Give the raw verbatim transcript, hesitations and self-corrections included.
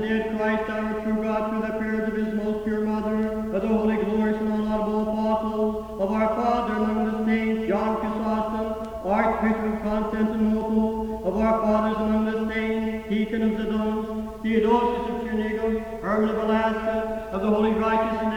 Dead Christ, our true God, through the prayers of his most pure mother, of the holy, glorious, and unlaudable apostles, of our Father among the saints, John Chrysostom, Archbishop of Constantinople, of our fathers among the saints, Deacon of Zidon, Theodosius of Trinigum, Herman of Alaska, of the holy, righteous, and